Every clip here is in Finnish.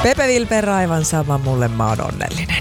Pepe Wilper, aivan sama mulle, mä oon onnellinen.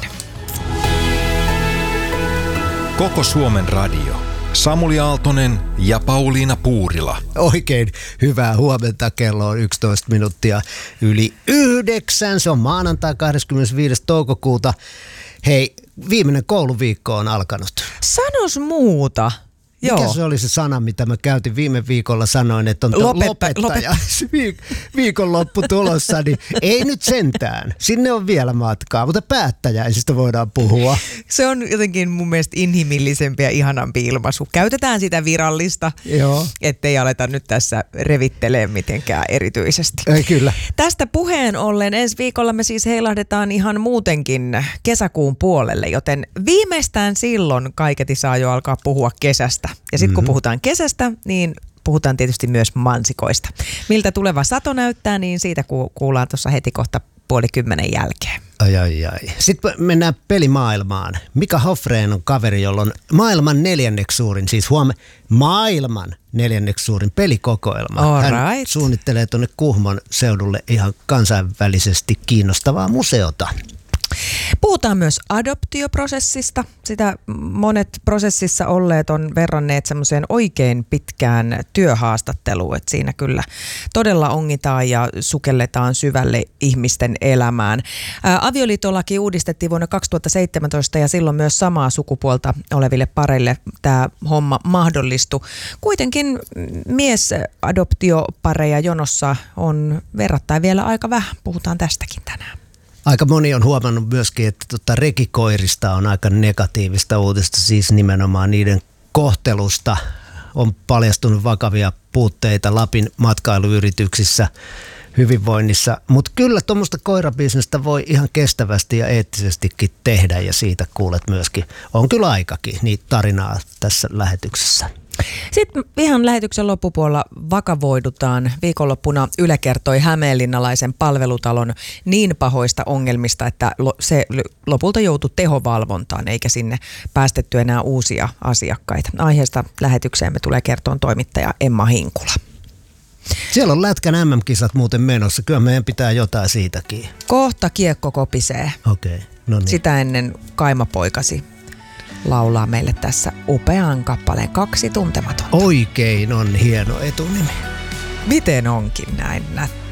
Koko Suomen radio. Samuli Aaltonen ja Pauliina Puurila. Oikein hyvää huomenta, kello on 11 minuuttia yli 9. Se on maanantai 25. toukokuuta. Hei, viimeinen kouluviikko on alkanut. Sanos muuta. Mikä se oli se sana, mitä mä käytin viime viikolla? Sanoin, että on lopettaja. Viikonloppu tulossa, niin ei nyt sentään. Sinne on vielä matkaa, mutta päättäjäisistä voidaan puhua. Se on jotenkin mun mielestä inhimillisempi ja ihanampi ilmaisu. Käytetään sitä virallista, ettei aleta nyt tässä revittelee mitenkään erityisesti. Ei, kyllä. Tästä puheen ollen ensi viikolla me siis heilahdetaan ihan muutenkin kesäkuun puolelle, joten viimeistään silloin kaiketi saa jo alkaa puhua kesästä. Ja sitten kun puhutaan kesästä, niin puhutaan tietysti myös mansikoista. Miltä tuleva sato näyttää, niin siitä kuullaan tuossa heti kohta 9:30 jälkeen. Ai. Sitten mennään pelimaailmaan. Mika Hoffrén on kaveri, jolla on maailman 4. suurin, siis maailman 4. suurin pelikokoelma. Hän suunnittelee tuonne Kuhmon seudulle ihan kansainvälisesti kiinnostavaa museota. Puhutaan myös adoptioprosessista. Sitä monet prosessissa olleet on verranneet semmoiseen oikein pitkään työhaastatteluun, että siinä kyllä todella ongitaan ja sukelletaan syvälle ihmisten elämään. Avioliittolaki uudistettiin vuonna 2017 ja silloin myös samaa sukupuolta oleville pareille tämä homma mahdollistui. Kuitenkin miesadoptiopareja jonossa on verrattain vielä aika vähän. Puhutaan tästäkin tänään. Aika moni on huomannut myöskin, että rekikoirista on aika negatiivista uutista, siis nimenomaan niiden kohtelusta. On paljastunut vakavia puutteita Lapin matkailuyrityksissä, hyvinvoinnissa, mutta kyllä tuommoista koirabisnestä voi ihan kestävästi ja eettisestikin tehdä ja siitä kuulet myöskin. On kyllä aikakin niitä tarinaa tässä lähetyksessä. Sitten ihan lähetyksen loppupuolella vakavoidutaan. Viikonloppuna Yle kertoi hämeenlinnalaisen palvelutalon niin pahoista ongelmista, että se lopulta joutui tehovalvontaan eikä sinne päästetty enää uusia asiakkaita. Aiheesta lähetykseemme tulee kertoon toimittaja Emma Hinkula. Siellä on Lätkän MM-kisat muuten menossa. Kyllä meidän pitää jotain siitäkin. Kohta kiekko kopisee. Okei, no niin. Sitä ennen Kaimapoikasi laulaa meille tässä upean kappaleen 2 tuntematonta. Oikein on hieno etunimi. Miten onkin näin nätti?